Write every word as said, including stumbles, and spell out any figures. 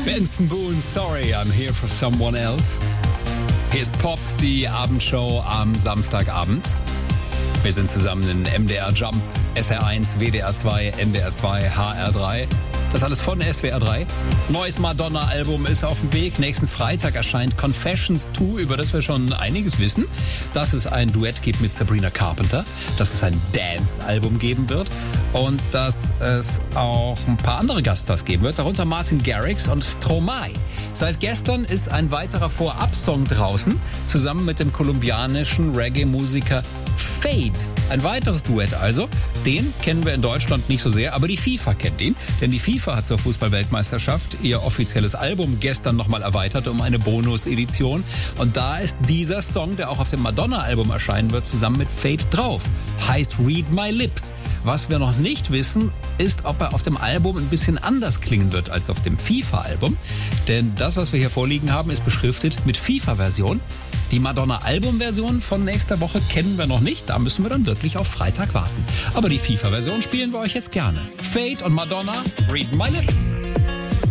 Benson Boone, sorry, I'm here for someone else. Hier ist Pop, die Abendshow am Samstagabend. Wir sind zusammen in M D R Jump, S R eins, W D R zwei, N D R zwei, H R drei. Das alles von S W R drei. Neues Madonna-Album ist auf dem Weg. Nächsten Freitag erscheint Confessions zwei, über das wir schon einiges wissen. Dass es ein Duett gibt mit Sabrina Carpenter. Dass es ein Dance-Album geben wird. Und dass es auch ein paar andere Gaststars geben wird. Darunter Martin Garrix und Stromae. Seit gestern ist ein weiterer Vorab-Song draußen. Zusammen mit dem kolumbianischen Reggae-Musiker Fade. Ein weiteres Duett also. Den kennen wir in Deutschland nicht so sehr, aber die FIFA kennt ihn. Denn die FIFA hat zur Fußball-Weltmeisterschaft ihr offizielles Album gestern nochmal erweitert um eine Bonus-Edition. Und da ist dieser Song, der auch auf dem Madonna-Album erscheinen wird, zusammen mit Fade drauf. Heißt Read My Lips. Was wir noch nicht wissen, ist, ob er auf dem Album ein bisschen anders klingen wird als auf dem FIFA-Album. Denn das, was wir hier vorliegen haben, ist beschriftet mit FIFA-Version. Die Madonna-Album-Version von nächster Woche kennen wir noch nicht. Da müssen wir dann wirklich auf Freitag warten. Aber die FIFA-Version spielen wir euch jetzt gerne. Fade und Madonna, Read My Lips.